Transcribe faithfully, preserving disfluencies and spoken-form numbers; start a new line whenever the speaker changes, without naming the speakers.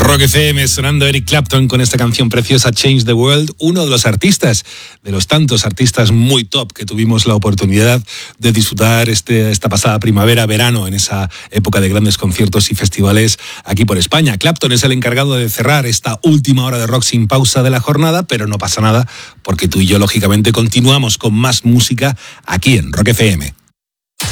Rock F M, sonando Eric Clapton con esta canción preciosa, Change the World, uno de los artistas, de los tantos artistas muy top que tuvimos la oportunidad de disfrutar este, esta pasada primavera, verano, en esa época de grandes conciertos y festivales aquí por España. Clapton es el encargado de cerrar esta última hora de rock sin pausa de la jornada, pero no pasa nada, porque tú y yo, lógicamente, continuamos con más música aquí en Rock F M.